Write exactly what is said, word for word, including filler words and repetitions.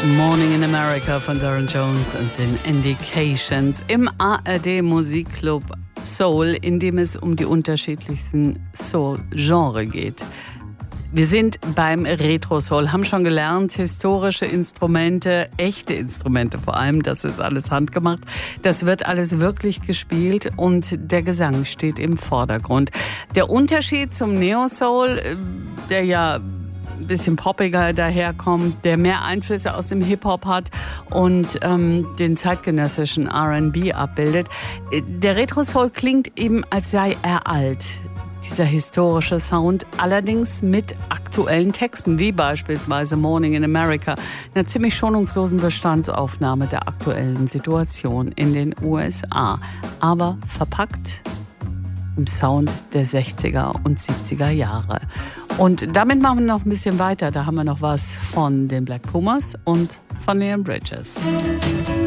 Morning in America von Darren Jones und den Indications im A R D Musikclub Soul, in dem es um die unterschiedlichsten Soul-Genre geht. Wir sind beim Retro-Soul, haben schon gelernt, historische Instrumente, echte Instrumente vor allem, das ist alles handgemacht. Das wird alles wirklich gespielt und der Gesang steht im Vordergrund. Der Unterschied zum Neo-Soul, der ja ein bisschen poppiger daherkommt, der mehr Einflüsse aus dem Hip-Hop hat und ähm, den zeitgenössischen R and B abbildet. Der Retro-Soul klingt eben, als sei er alt. Dieser historische Sound, allerdings mit aktuellen Texten, wie beispielsweise Morning in America, einer ziemlich schonungslosen Bestandsaufnahme der aktuellen Situation in den U S A, aber verpackt im Sound der sechziger und siebziger Jahre. Und damit machen wir noch ein bisschen weiter. Da haben wir noch was von den Black Pumas und von Leon Bridges.